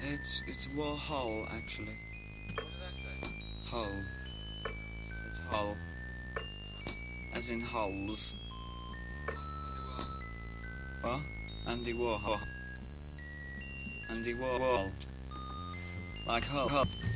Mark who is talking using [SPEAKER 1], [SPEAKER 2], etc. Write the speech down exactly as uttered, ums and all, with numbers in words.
[SPEAKER 1] It's it's Warhol actually.
[SPEAKER 2] What did I say?
[SPEAKER 1] Hole. It's Hull. As in hulls. What? Andy Warhol. Andy Warhol. Like Hull. Hull.